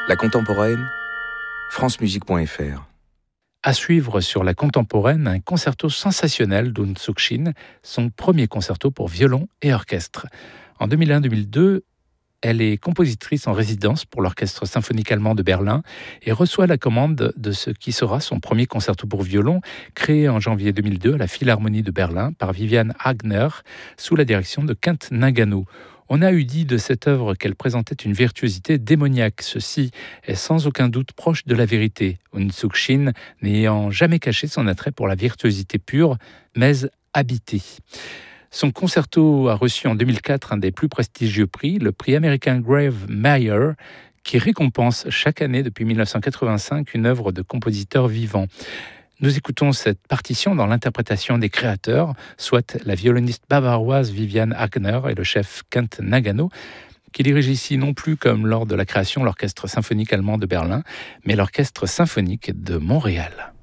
La contemporaine, francemusique.fr. À suivre sur la contemporaine, un concerto sensationnel d'Un Suk-shin, son premier concerto pour violon et orchestre. En 2001-2002, elle est compositrice en résidence pour l'Orchestre symphonique allemand de Berlin et reçoit la commande de ce qui sera son premier concerto pour violon, créé en janvier 2002 à la Philharmonie de Berlin par Vivian Hagner, sous la direction de Kent Nagano. On a eu dit de cette œuvre qu'elle présentait une virtuosité démoniaque. Ceci est sans aucun doute proche de la vérité, Un Suk-shin n'ayant jamais caché son attrait pour la virtuosité pure, mais habitée. Son concerto a reçu en 2004 un des plus prestigieux prix, le prix américain Grave Mayer, qui récompense chaque année depuis 1985 une œuvre de compositeur vivant. Nous écoutons cette partition dans l'interprétation des créateurs, soit la violoniste bavaroise Vivian Hagner et le chef Kent Nagano, qui dirige ici non plus comme lors de la création l'Orchestre symphonique allemand de Berlin, mais l'Orchestre symphonique de Montréal.